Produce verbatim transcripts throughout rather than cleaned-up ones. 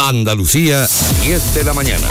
Andalucía, diez de la mañana.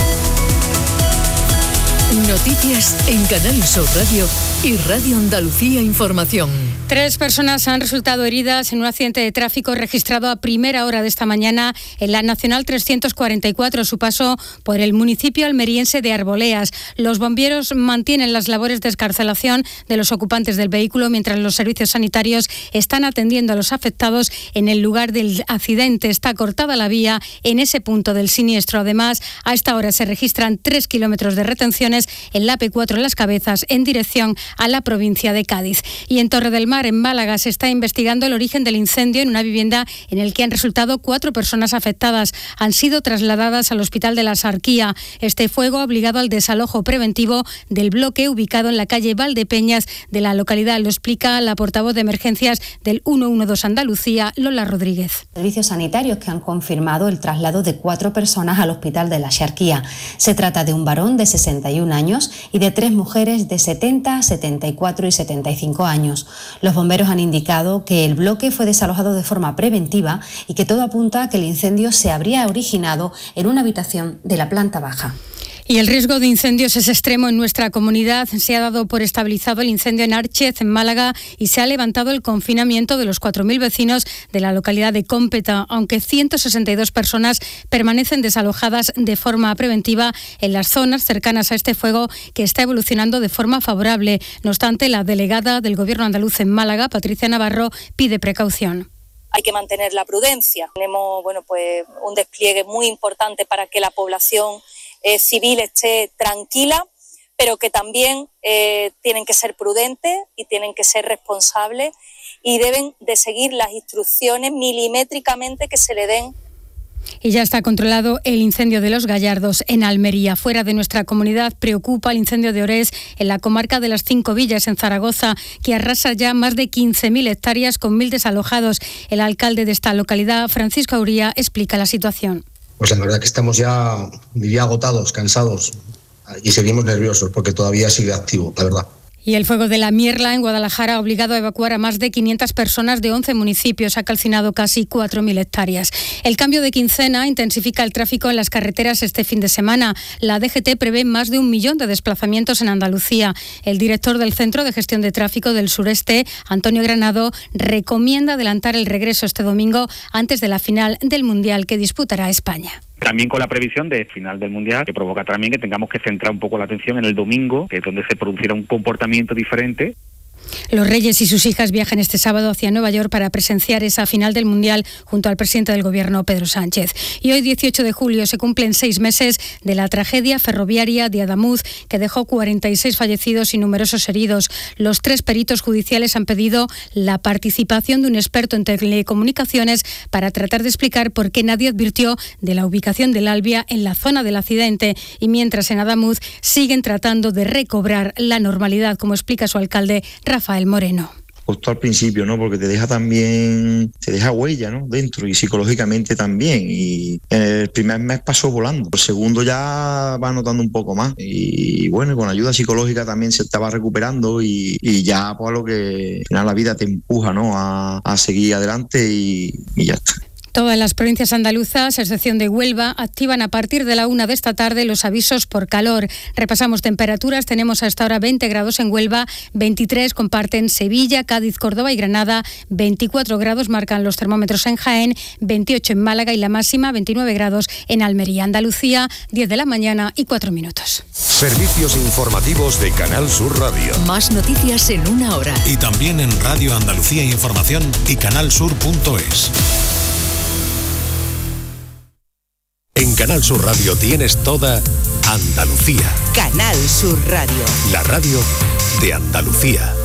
Noticias en Canal Sur Radio y Radio Andalucía Información. Tres personas han resultado heridas en un accidente de tráfico registrado a primera hora de esta mañana en la Nacional trescientos cuarenta y cuatro, su paso por el municipio almeriense de Arboleas. Los bomberos mantienen las labores de excarcelación de los ocupantes del vehículo, mientras los servicios sanitarios están atendiendo a los afectados en el lugar del accidente. Está cortada la vía en ese punto del siniestro. Además, a esta hora se registran tres kilómetros de retenciones en la A P cuatro en Las Cabezas, en dirección a la provincia de Cádiz. Y en Torre del Mar, en Málaga, se está investigando el origen del incendio en una vivienda en el que han resultado cuatro personas afectadas. Han sido trasladadas al Hospital de la Sarquía. Este fuego ha obligado al desalojo preventivo del bloque ubicado en la calle Valdepeñas de la localidad. Lo explica la portavoz de emergencias del ciento doce Andalucía, Lola Rodríguez. Servicios sanitarios que han confirmado el traslado de cuatro personas al Hospital de la Sarquía. Se trata de un varón de sesenta y un años y de tres mujeres de setenta, setenta y cuatro y setenta y cinco años. Los bomberos han indicado que el bloque fue desalojado de forma preventiva y que todo apunta a que el incendio se habría originado en una habitación de la planta baja. Y el riesgo de incendios es extremo en nuestra comunidad. Se ha dado por estabilizado el incendio en Árchez, en Málaga, y se ha levantado el confinamiento de los cuatro mil vecinos de la localidad de Cómpeta, aunque ciento sesenta y dos personas permanecen desalojadas de forma preventiva en las zonas cercanas a este fuego, que está evolucionando de forma favorable. No obstante, la delegada del Gobierno andaluz en Málaga, Patricia Navarro, pide precaución. Hay que mantener la prudencia. Tenemos bueno, pues, un despliegue muy importante para que la población Eh, civil esté tranquila, pero que también eh, tienen que ser prudentes y tienen que ser responsables y deben de seguir las instrucciones milimétricamente que se le den. Y ya está controlado el incendio de Los Gallardos en Almería. Fuera de nuestra comunidad preocupa el incendio de Orés en la comarca de las Cinco Villas, en Zaragoza, que arrasa ya más de quince mil hectáreas con mil desalojados. El alcalde de esta localidad, Francisco Auría, explica la situación. Pues la verdad que estamos ya, diría, agotados, cansados y seguimos nerviosos porque todavía sigue activo, la verdad. Y el fuego de la Mierla en Guadalajara ha obligado a evacuar a más de quinientas personas de once municipios. Ha calcinado casi cuatro mil hectáreas. El cambio de quincena intensifica el tráfico en las carreteras este fin de semana. La D G T prevé más de un millón de desplazamientos en Andalucía. El director del Centro de Gestión de Tráfico del Sureste, Antonio Granado, recomienda adelantar el regreso este domingo antes de la final del Mundial que disputará España. También con la previsión de final del Mundial, que provoca también que tengamos que centrar un poco la atención en el domingo, que es donde se producirá un comportamiento diferente. Los Reyes y sus hijas viajan este sábado hacia Nueva York para presenciar esa final del Mundial junto al presidente del Gobierno, Pedro Sánchez. Y hoy, dieciocho de julio, se cumplen seis meses de la tragedia ferroviaria de Adamuz, que dejó cuarenta y seis fallecidos y numerosos heridos. Los tres peritos judiciales han pedido la participación de un experto en telecomunicaciones para tratar de explicar por qué nadie advirtió de la ubicación del Albia en la zona del accidente. Y mientras en Adamuz siguen tratando de recobrar la normalidad, como explica su alcalde, Rafael Moreno. Justo al principio, ¿no? Porque te deja también, te deja huella, ¿no? Dentro y psicológicamente también. Y el primer mes pasó volando. El segundo ya va notando un poco más. Y bueno, con ayuda psicológica también se estaba recuperando y, y ya pues lo que al final la vida te empuja, ¿no? A, a seguir adelante y, y ya está. Todas las provincias andaluzas, a excepción de Huelva, activan a partir de la una de esta tarde los avisos por calor. Repasamos temperaturas. Tenemos hasta ahora veinte grados en Huelva, veintitrés comparten Sevilla, Cádiz, Córdoba y Granada, veinticuatro grados marcan los termómetros en Jaén, veintiocho en Málaga y la máxima veintinueve grados en Almería. Andalucía, diez de la mañana y cuatro minutos. Servicios informativos de Canal Sur Radio. Más noticias en una hora. Y también en Radio Andalucía Información y canal sur punto es. En Canal Sur Radio tienes toda Andalucía. Canal Sur Radio. La radio de Andalucía.